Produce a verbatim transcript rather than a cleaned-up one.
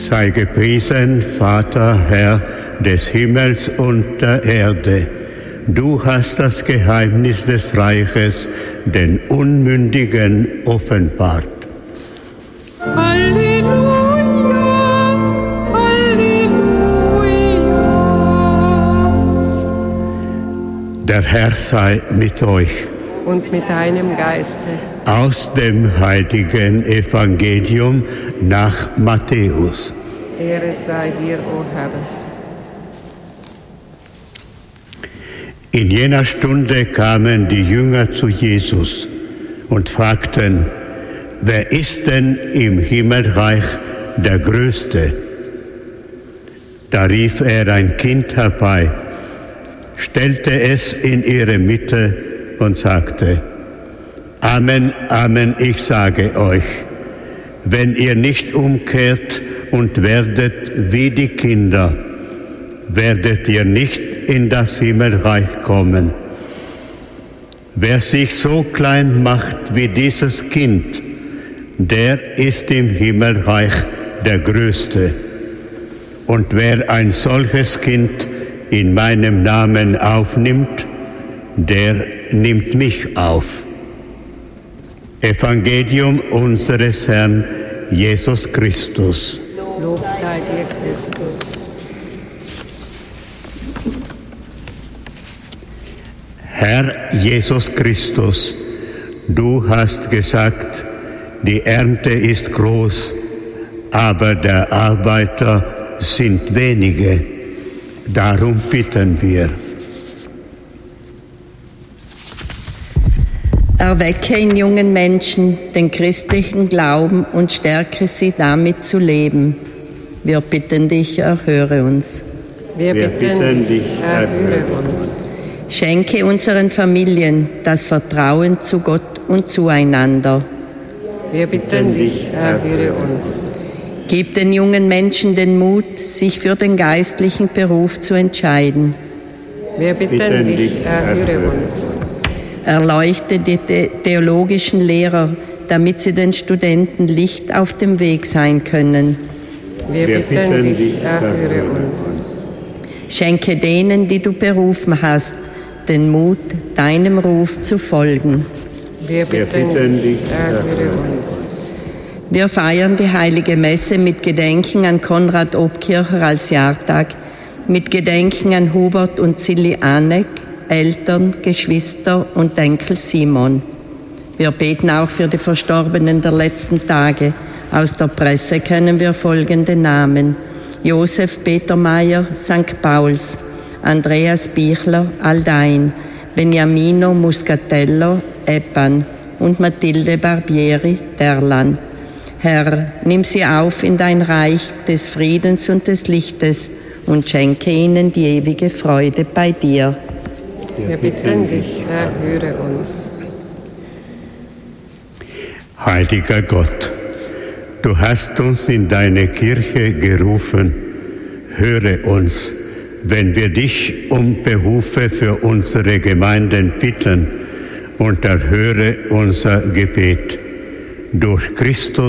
Sei gepriesen, Vater, Herr des Himmels und der Erde. Du hast das Geheimnis des Reiches den Unmündigen offenbart. Halleluja, Halleluja. Der Herr sei mit euch. Und mit deinem Geiste. Aus dem heiligen Evangelium nach Matthäus. Ehre sei dir, o Herr. In jener Stunde kamen die Jünger zu Jesus und fragten, wer ist denn im Himmelreich der Größte? Da rief er ein Kind herbei, stellte es in ihre Mitte und sagte, Amen, Amen, ich sage euch, wenn ihr nicht umkehrt und werdet wie die Kinder, werdet ihr nicht in das Himmelreich kommen. Wer sich so klein macht wie dieses Kind, der ist im Himmelreich der Größte. Und wer ein solches Kind in meinem Namen aufnimmt, der nimmt mich auf. Evangelium unseres Herrn Jesus Christus. Lob sei dir, Christus. Herr Jesus Christus, du hast gesagt, die Ernte ist groß, aber der Arbeiter sind wenige. Darum bitten wir. Erwecke in jungen Menschen den christlichen Glauben und stärke sie damit zu leben. Wir bitten dich, erhöre uns. Wir, Wir bitten, bitten dich, dich, erhöre uns. Schenke unseren Familien das Vertrauen zu Gott und zueinander. Wir bitten dich, erhöre uns. Gib den jungen Menschen den Mut, sich für den geistlichen Beruf zu entscheiden. Wir bitten, Bitten dich, dich, erhöre erhöre uns. Erleuchte die the- theologischen Lehrer, damit sie den Studenten Licht auf dem Weg sein können. Wir, Wir bitten, bitten dich, dich, erhöre erhöre uns. Schenke denen, die du berufen hast, den Mut, deinem Ruf zu folgen. Wir bitten, bitten dich, dich, erhöre uns. Wir feiern die Heilige Messe mit Gedenken an Konrad Obkircher als Jahrtag, mit Gedenken an Hubert und Silly Aneck, Eltern, Geschwister und Enkel Simon. Wir beten auch für die Verstorbenen der letzten Tage. Aus der Presse kennen wir folgende Namen: Josef Petermeier, Sankt Pauls, Andreas Bichler, Aldein, Beniamino Muscatello, Eppan und Mathilde Barbieri, Derlan. Herr, nimm sie auf in dein Reich des Friedens und des Lichtes und schenke ihnen die ewige Freude bei dir. Wir bitten dich, erhöre uns. Heiliger Gott, du hast uns in deine Kirche gerufen. Höre uns, wenn wir dich um Behufe für unsere Gemeinden bitten, und erhöre unser Gebet. Durch Christus